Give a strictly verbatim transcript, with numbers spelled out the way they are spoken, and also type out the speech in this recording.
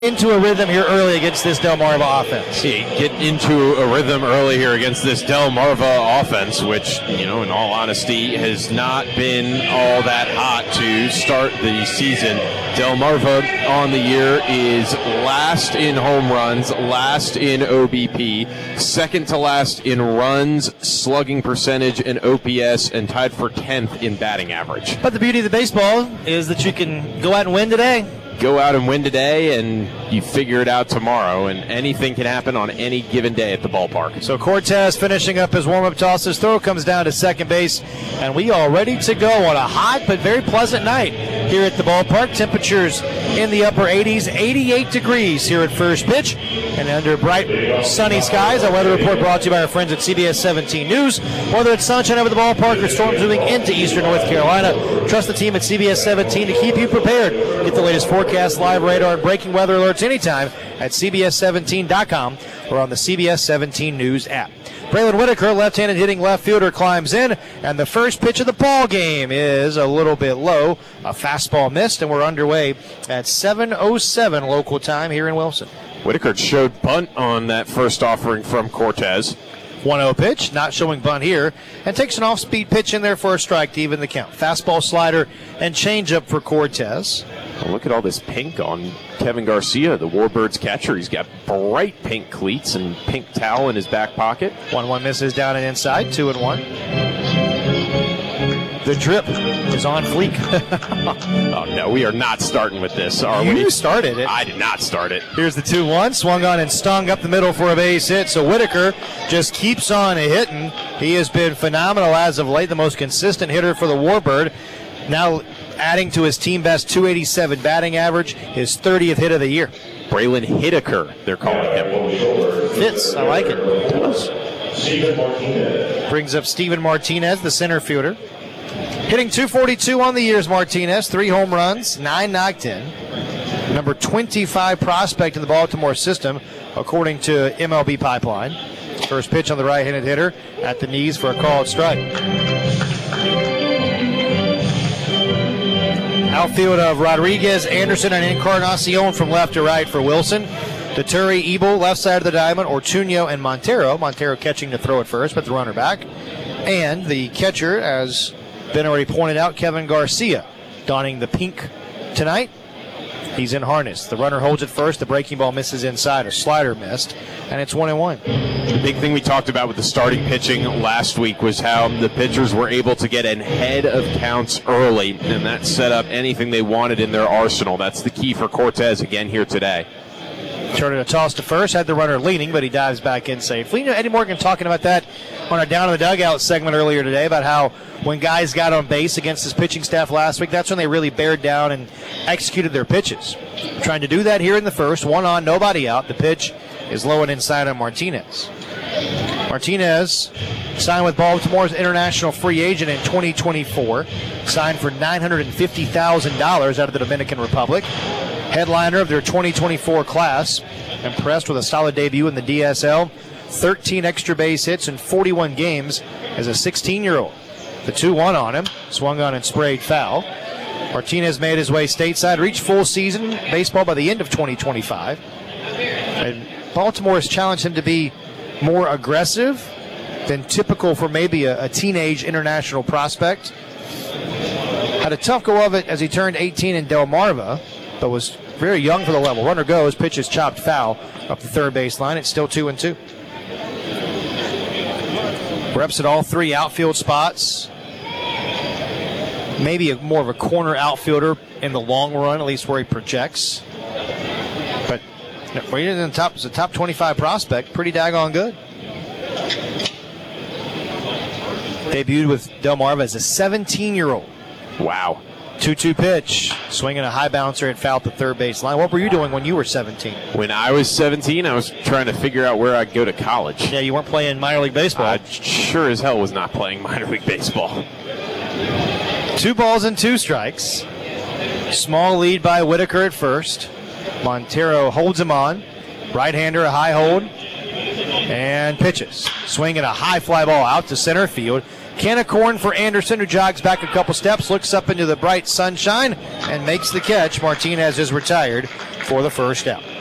into a rhythm here early against this Delmarva offense. Yeah, get into a rhythm early here against this Delmarva offense, which, you know, in all honesty, has not been all that hot to start the season. Delmarva on the year is last in home runs, last in O B P, second to last in runs, slugging percentage, and O P S, and tied for tenth in batting average. But the beauty of the baseball is that you can go out and win today. Go out and win today, and you figure it out tomorrow, and anything can happen on any given day at the ballpark. So Cortez finishing up his warm-up toss. His throw comes down to second base, and we are ready to go on a hot but very pleasant night here at the ballpark. Temperatures in the upper eighties, eighty-eight degrees here at first pitch, and under bright sunny skies. Our weather report brought to you by our friends at C B S seventeen News. Whether it's sunshine over the ballpark or storms moving into eastern North Carolina, trust the team at C B S seventeen to keep you prepared. Get the latest forecast, live radar, and breaking weather alerts anytime at C B S seventeen dot com or on the C B S seventeen News app. Braylon Whitaker, left-handed hitting left fielder, climbs in, and the first pitch of the ball game is a little bit low. A fastball missed, and we're underway at seven oh seven local time here in Wilson. Whitaker showed bunt on that first offering from Cortez. one oh pitch, not showing bunt here, and takes an off-speed pitch in there for a strike to even the count. Fastball, slider, and changeup for Cortez. Well, look at all this pink on Kevin Garcia, the Warbirds catcher. He's got bright pink cleats and pink towel in his back pocket. one one misses down and inside, two and one. The drip is on fleek. Oh, no, we are not starting with this, are you we? You started it. I did not start it. Here's the two one, swung on and stung up the middle for a base hit. So Whitaker just keeps on hitting. He has been phenomenal as of late, the most consistent hitter for the Warbird. Now adding to his team best two eighty-seven batting average, his thirtieth hit of the year. Braylon Whitaker, they're calling him. Fits, I like it. Brings up Steven Martinez, the center fielder. Hitting two forty-two on the year's Martinez, three home runs, nine knocked in. Number twenty-five prospect in the Baltimore system, according to M L B Pipeline. First pitch on the right-handed hitter at the knees for a called strike. Outfield of Rodriguez, Anderson, and Encarnacion from left to right for Wilson. Deturi, Ebel, left side of the diamond, Ortuño and Montero. Montero catching to throw at first, but the runner back. And the catcher, as been already pointed out, Kevin Garcia, donning the pink tonight. He's in harness. The runner holds it first. The breaking ball misses inside. A slider missed, and it's one and one. The big thing we talked about with the starting pitching last week was how the pitchers were able to get ahead of counts early, and that set up anything they wanted in their arsenal. That's the key for Cortez again here today. Turned a toss to first, had the runner leaning, but he dives back in safely. You know, Eddie Morgan talking about that on our Down in the Dugout segment earlier today about how when guys got on base against his pitching staff last week, that's when they really bared down and executed their pitches. Trying to do that here in the first, one on, nobody out. The pitch is low and inside on Martinez. Martinez signed with Baltimore's international free agent in twenty twenty-four, signed for nine hundred fifty thousand dollars out of the Dominican Republic. Headliner of their twenty twenty-four class, impressed with a solid debut in the D S L, thirteen extra base hits in forty-one games as a sixteen-year-old. The two one on him, swung on and sprayed foul. Martinez made his way stateside, reached full season baseball by the end of twenty twenty-five. And Baltimore has challenged him to be more aggressive than typical for maybe a, a teenage international prospect. Had a tough go of it as he turned eighteen in Delmarva, but was very young for the level. Runner goes, pitch is chopped foul up the third base line. It's still two and two. Reps at all three outfield spots. Maybe a, more of a corner outfielder in the long run, at least where he projects. But right in the top, is a top twenty-five prospect. Pretty daggone good. Debuted with Delmarva as a seventeen-year-old. Wow. two two pitch, swinging a high bouncer and foul at the third base line. What were you doing when you were seventeen? When I was seventeen, I was trying to figure out where I'd go to college. Yeah, you weren't playing minor league baseball. I sure as hell was not playing minor league baseball. Two balls and two strikes. Small lead by Whitaker at first. Montero holds him on. Right-hander, a high hold. And pitches. Swinging a high fly ball out to center field. Can of corn for Anderson, who jogs back a couple steps, looks up into the bright sunshine, and makes the catch. Martinez is retired for the first down.